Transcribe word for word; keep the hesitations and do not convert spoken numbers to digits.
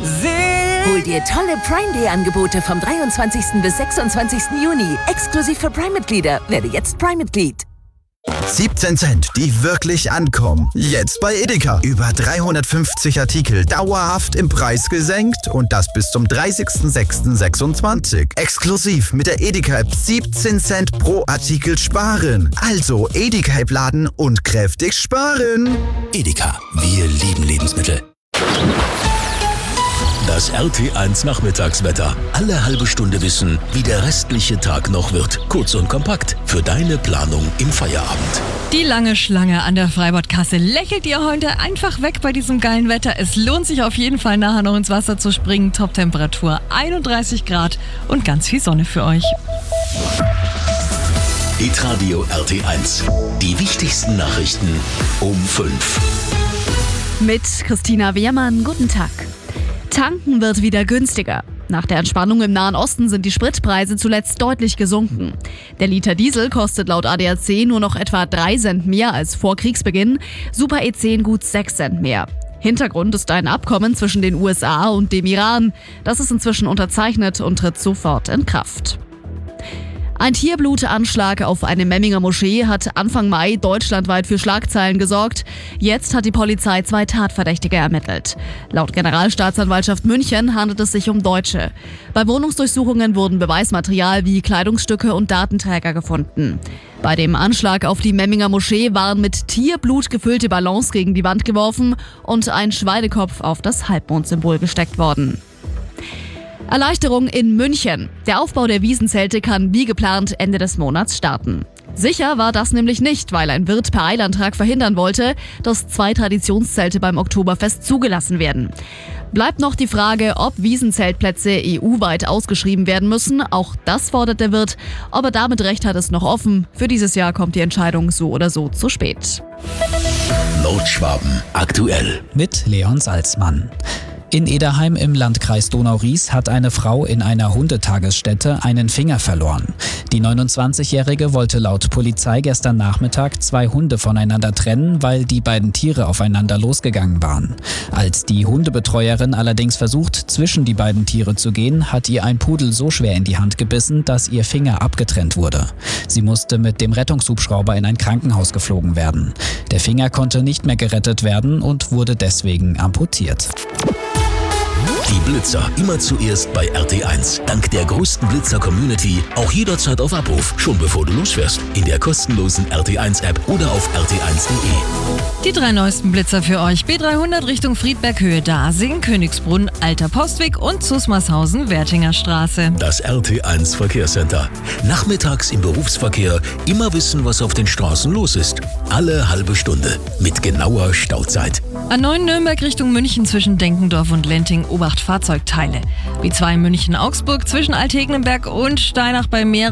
Hol dir tolle Prime Day Angebote vom dreiundzwanzigsten bis sechsundzwanzigsten Juni. Exklusiv für Prime-Mitglieder. Werde jetzt Prime-Mitglied. siebzehn Cent, die wirklich ankommen. Jetzt bei Edeka. Über dreihundertfünfzig Artikel dauerhaft im Preis gesenkt und das bis zum dreißigsten sechsten sechsundzwanzig. Exklusiv mit der Edeka-App siebzehn Cent pro Artikel sparen. Also Edeka-App laden und kräftig sparen. Edeka, wir lieben Lebensmittel. Das R T eins Nachmittagswetter. Alle halbe Stunde wissen, wie der restliche Tag noch wird. Kurz und kompakt für deine Planung im Feierabend. Die lange Schlange an der Freibadkasse lächelt ihr heute einfach weg bei diesem geilen Wetter. Es lohnt sich auf jeden Fall nachher noch ins Wasser zu springen. Top-Temperatur einunddreißig Grad und ganz viel Sonne für euch. Hitradio R T eins. Die wichtigsten Nachrichten um fünf. Mit Christina Wehrmann, guten Tag. Tanken wird wieder günstiger. Nach der Entspannung im Nahen Osten sind die Spritpreise zuletzt deutlich gesunken. Der Liter Diesel kostet laut A D A C nur noch etwa drei Cent mehr als vor Kriegsbeginn, Super E zehn gut sechs Cent mehr. Hintergrund ist ein Abkommen zwischen den U S A und dem Iran. Das ist inzwischen unterzeichnet und tritt sofort in Kraft. Ein Tierblutanschlag auf eine Memminger Moschee hat Anfang Mai deutschlandweit für Schlagzeilen gesorgt. Jetzt hat die Polizei zwei Tatverdächtige ermittelt. Laut Generalstaatsanwaltschaft München handelt es sich um Deutsche. Bei Wohnungsdurchsuchungen wurden Beweismaterial wie Kleidungsstücke und Datenträger gefunden. Bei dem Anschlag auf die Memminger Moschee waren mit Tierblut gefüllte Ballons gegen die Wand geworfen und ein Schweinekopf auf das Halbmondsymbol gesteckt worden. Erleichterung in München. Der Aufbau der Wiesenzelte kann wie geplant Ende des Monats starten. Sicher war das nämlich nicht, weil ein Wirt per Eilantrag verhindern wollte, dass zwei Traditionszelte beim Oktoberfest zugelassen werden. Bleibt noch die Frage, ob Wiesenzeltplätze E U-weit ausgeschrieben werden müssen. Auch das fordert der Wirt. Ob er damit recht hat, ist noch offen. Für dieses Jahr kommt die Entscheidung so oder so zu spät. Nordschwaben aktuell. Mit Leon Salzmann. In Ederheim im Landkreis Donau-Ries hat eine Frau in einer Hundetagesstätte einen Finger verloren. Die neunundzwanzigjährige wollte laut Polizei gestern Nachmittag zwei Hunde voneinander trennen, weil die beiden Tiere aufeinander losgegangen waren. Als die Hundebetreuerin allerdings versucht, zwischen die beiden Tiere zu gehen, hat ihr ein Pudel so schwer in die Hand gebissen, dass ihr Finger abgetrennt wurde. Sie musste mit dem Rettungshubschrauber in ein Krankenhaus geflogen werden. Der Finger konnte nicht mehr gerettet werden und wurde deswegen amputiert. Die Blitzer immer zuerst bei R T eins. Dank der größten Blitzer-Community auch jederzeit auf Abruf, schon bevor du losfährst. In der kostenlosen R T eins App oder auf r t eins punkt de. Die drei neuesten Blitzer für euch. B dreihundert Richtung Friedberghöhe, Dasing, Königsbrunn, Alter Postweg und Zusmarshausen, Wertinger Straße. Das R T eins Verkehrscenter. Nachmittags im Berufsverkehr immer wissen, was auf den Straßen los ist. Alle halbe Stunde mit genauer Stauzeit. A neun Nürnberg Richtung München zwischen Denkendorf und Lenting, Obacht Fahrzeugteile. B zwei München-Augsburg zwischen Altegnenberg und Steinach bei Meer.